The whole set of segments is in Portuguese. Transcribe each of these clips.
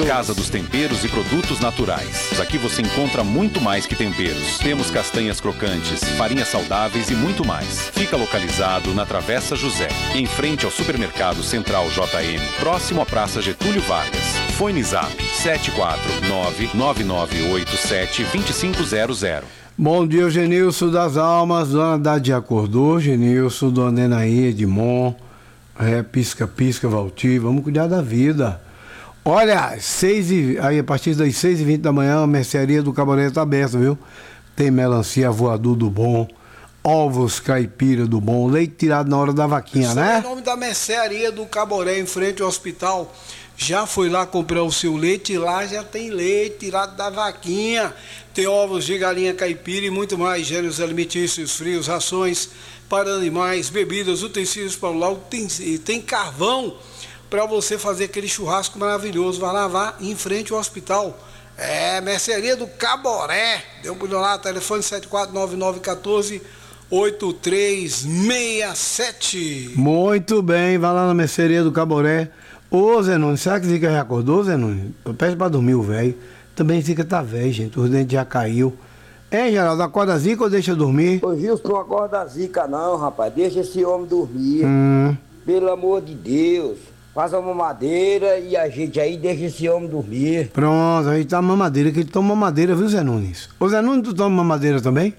Casa dos Temperos e Produtos Naturais. Aqui você encontra muito mais que temperos. Temos castanhas crocantes, farinhas saudáveis e muito mais. Fica localizado na Travessa José, em frente ao Supermercado Central JM, próximo à Praça Getúlio Vargas. Fone Zap 74999872500. Bom dia, Genilson das Almas. Dona Dade acordou, Genilson, Dona Enaí, Edmond, pisca-pisca, Valti. Vamos cuidar da vida. Olha, aí a partir das 6h20 da manhã, a mercearia do Cabaré está aberta, viu? Tem melancia voador do bom, ovos caipira do bom, leite tirado na hora da vaquinha, né? Em nome da mercearia do Caboré, em frente ao hospital. Já foi lá comprar o seu leite e lá já tem leite tirado da vaquinha. Tem ovos de galinha caipira e muito mais. Gêneros alimentícios, frios, rações para animais, bebidas, utensílios para o lar. Tem carvão para você fazer aquele churrasco maravilhoso. Vai lá em frente ao hospital. Mercearia do Caboré. Dê um pulo lá, telefone 7499148367. Muito bem, vai lá na mercearia do Caboré. Ô, Zenônio, será que Zica já acordou, Zenônio? Pede pra dormir o velho. Também Zica tá velho, gente, os dentes já caiu. Hein, Geraldo, acorda a Zica ou deixa dormir? Ô, Gilson, não acorda a Zica não, rapaz. Deixa esse homem dormir. Pelo amor de Deus. Faz a mamadeira e a gente aí deixa esse homem dormir. Pronto, aí tá a mamadeira, que ele toma mamadeira, viu, Zé Nunes? Ô, Zé Nunes, tu toma mamadeira também?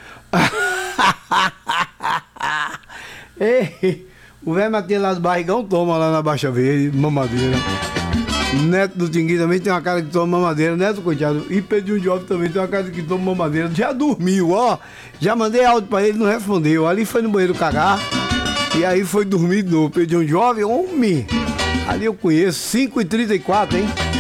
Ei, o velho Matias lá do Barrigão toma lá na Baixa Verde, mamadeira. Neto do Tingui também tem uma cara que toma mamadeira. Neto, coitado. E Pedrinho de Jovem também tem uma cara que toma mamadeira. Já dormiu, ó. Já mandei áudio pra ele, não respondeu. Ali foi no banheiro cagar. E aí foi dormir de novo. Pedrinho de Jovem, homem. Ali eu conheço. 5h34, hein?